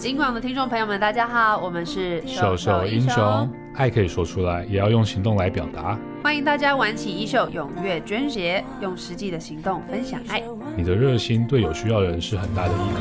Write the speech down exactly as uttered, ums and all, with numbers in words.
金广的听众朋友们大家好，我们是手手英雄，爱可以说出来，也要用行动来表达。 欢迎大家挽起衣袖，踊跃捐血，用实际的行动分享爱。 你的热心对有需要的人是很大的依靠。